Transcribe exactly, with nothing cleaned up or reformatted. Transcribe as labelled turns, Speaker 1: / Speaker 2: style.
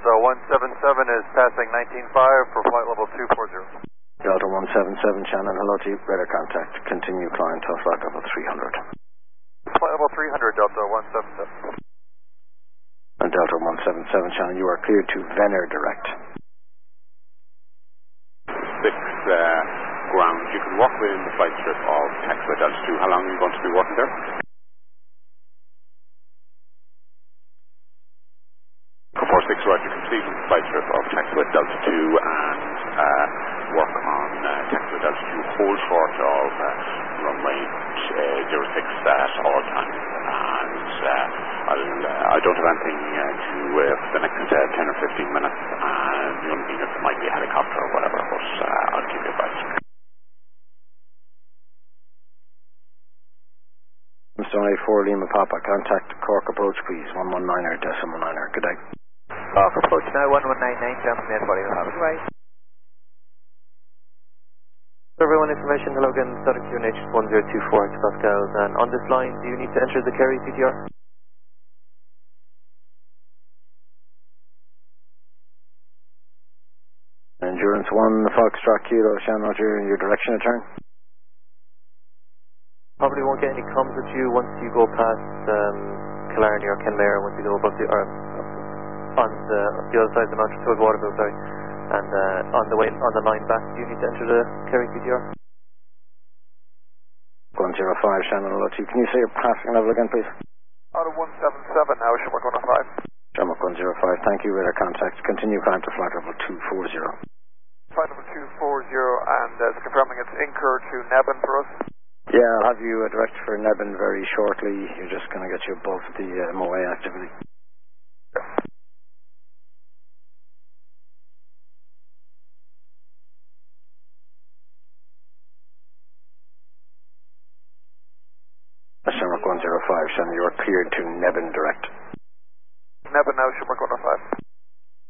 Speaker 1: Delta one seven seven is passing nineteen five for flight level two four zero.
Speaker 2: Delta one seven seven, Shannon, hello to you. Radar contact. Continue climb to flight level three hundred.
Speaker 1: Flight level three hundred, Delta one seven seven.
Speaker 2: And Delta one seven seven, Shannon, you are cleared to Venner direct.
Speaker 3: Six uh, ground. You can walk within the flight strip of taxiway Delta two. How long are you going to be working there? four six right, you can leave the flight strip of taxiway Delta two and uh, work on uh, taxiway Delta two, hold short of uh, runway uh, zero six at all times. And uh, I'll, uh, I don't have anything uh, to uh, for the next uh, ten or fifteen minutes, and the only thing is there might be a helicopter or whatever, but uh, I'll keep you advised.
Speaker 2: Sorry, four Lima Papa, contact Cork approach please, one one niner, decimal niner, good day.
Speaker 1: Cork approach now, one one nine nine, jumping in for Lima Papa. Right.
Speaker 4: Everyone, information, hello again, static Q N H one zero two four Pascals, and on this line, do you need to enter the Kerry C T R?
Speaker 2: Endurance one, Foxtrot Kilo, Shannon Roger, in your direction of turn.
Speaker 4: Probably won't get any comms with you once you go past um, Killarney or Kenmare, once you go above the, or on the, the other side of the Mount Trotwood Waterville, sorry. And uh, on the way, on the line back, do you need to enter the Kerry C T R?
Speaker 2: one zero five, Shannon, hello to you. Can you say your passing level again, please?
Speaker 1: Out of one seven seven, now Shamrock one oh five.
Speaker 2: Shamrock one zero five, thank you, radar contact. Continue climb to flight level two four zero.
Speaker 1: Flight level two four zero, and uh, it's confirming it's Incur to Nebben for us.
Speaker 2: Yeah, I'll have you uh, direct for Nebben very shortly. You're just going to get you above the uh, M O A activity. Shamrock one zero five, Shannon, you are cleared to Nebben direct.
Speaker 1: Nebben now, Shamrock one oh five.